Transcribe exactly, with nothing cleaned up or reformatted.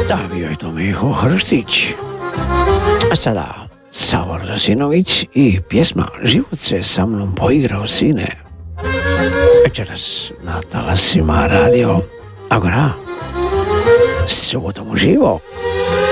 Da, bio je to Miho Hrštić. A sada Savor Rasinović i pjesma Život se sa mnom poigrao, sine. Večeras na talasima radio Agora. Subotom uživo.